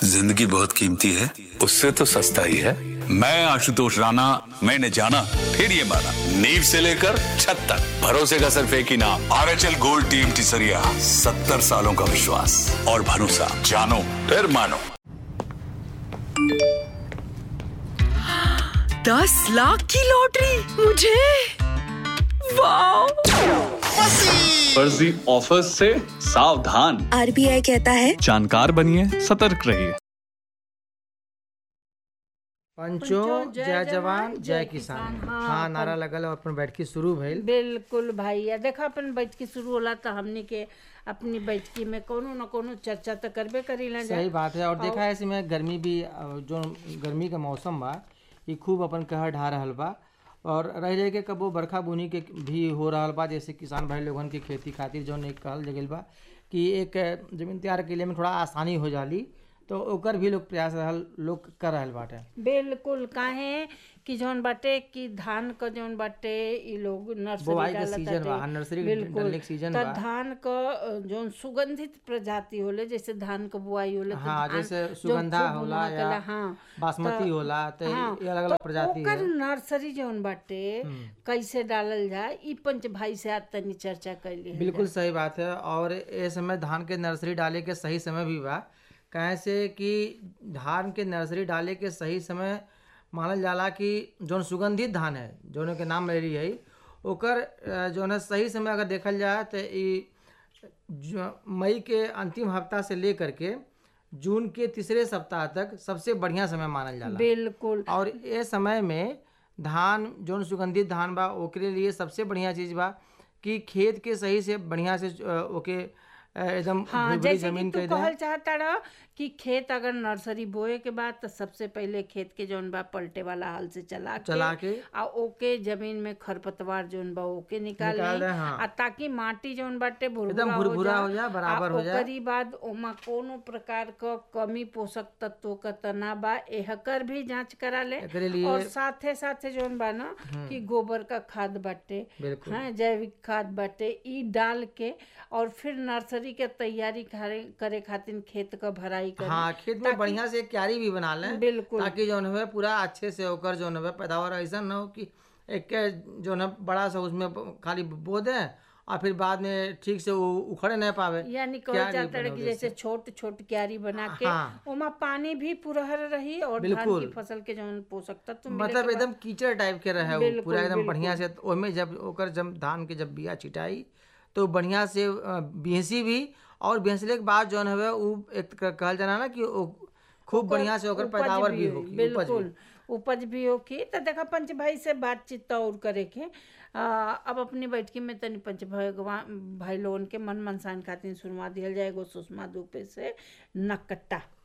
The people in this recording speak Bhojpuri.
जिंदगी बहुत कीमती है, उससे तो सस्ता ही है। मैं आशुतोष राणा, मैंने जाना फिर ये माना, नींव से लेकर छत तक भरोसे का सिर्फ एक ही नाम, आरएचएल गोल्ड टीम टिसरिया। 70 सालों का विश्वास और भरोसा, जानो फिर मानो। 10 लाख की लॉटरी मुझे, वाह! फर्जी ऑफर्स से सावधान। आरबीआई कहता है जानकार बनिए, सतर्क रहिए। पंचो जय जवान जय किसान। हाँ नारा लगल और अपन बैठकी शुरू भइल। बिल्कुल भैया, देखा अपन बैठकी शुरू होला तो हमनी के अपनी बैठकी में कोनो न कोनो चर्चा तो करबे करी ना। सही बात है। और देखा है इसमें गर्मी भी, जो गर्मी का मौसम बा ये खूब अपन कहर ढा रहल बा और रह के कबो बरखा बुनी के भी हो रहल बा। जैसे किसान भाई लोगन के खेती खातिर जौन एक कहल जगल बा कि एक जमीन तैयार के लिए में थोड़ा आसानी हो जाली, तो ओकर भी लोग प्रयास लोग कर रहल बाटे। बिल्कुल, काहे कि जौन बाटे कि धान क जौन बाटे इ लोग नर्सरी बोआई का सीजन बा, नर्सरी डालने के सीजन बा। धान क जौन सुगंधित प्रजाति होले, जैसे धान क बुआई होले, हाँ, जैसे सुगंधा होला या बासमती होला, तो ये अलग अलग प्रजाति है। नर्सरी जौन बाटे कैसे डालल जाए, इ पंच भाई से आज तनी चर्चा कैली। बिल्कुल सही बात है। और ये समय धान के नर्सरी डाले के सही समय भी बा, कहे से कि धान के नर्सरी डाले के सही समय मानल जाला कि जौन सुगंधित धान है, जौन के नाम ले रही है, ओकर जौन है सही समय अगर देखल जाए तो मई के अंतिम हफ्ता से लेकर के जून के तीसरे सप्ताह तक सबसे बढ़िया समय मानल जाला। बिल्कुल। और ये समय में धान जौन सुगंधित धान बा ओकरे लिए सबसे बढ़िया चीज़ बा कि खेत के सही से बढ़िया से ओके एकदम जैसे जमीन कि तू कहल चाहता रहा कि खेत अगर नर्सरी बोए के बाद तो सबसे पहले खेत के जौन बा पलटे वाला हल से चला के आ ओके जमीन में खरपतवार जौन बा ओके निकाल हाँ। ताकि माटी जौन बाटे भुरभुरा हो जाए, बराबर हो जाए। ओकरी बाद ओमा कोनो प्रकार का कमी पोषक तत्व का तना बा एहकर भी जांच करा ले। और साथे साथे जौन बा ना कि गोबर का खाद बाटे, हाँ, जैविक खाद बाटे, ई डाल के और फिर नर्सरी के तैयारी करे खातिर खेत का भराई करें। हाँ, खेत में बढ़िया से क्यारी भी बना लें। बिल्कुल। ताकि जो है पूरा अच्छे से होकर जो है पैदावार ऐसा ना हो कि एक जो है बड़ा सा उसमें खाली बो दें और फिर बाद में ठीक से उखड़ नहीं पावे। यानी कहल जाता है कि जैसे छोट छोट क्यारी बना के ओमा पानी भी पुरहर रही और धान की फसल के जो पोषक तत्व मतलब एकदम कीचड़ टाइप के रहे पूरा एकदम बढ़िया से। ओमे जब धान के जब बिया छिटाई तो बढ़िया से भैंसी भी, और भैंसले के बाद जो है वो एक कहल जाना ना कि खूब बढ़िया से होकर पैदावार भी होगी। बिल्कुल, उपज भी होगी। तो देखा पंच भाई से बातचीत और करे के अब अपनी बैठकी में तनी पंच भाई लोगन के मन मनसान खातिर सुनवा दिया जाए। एगो सुषमा दुबे से नकट्टा।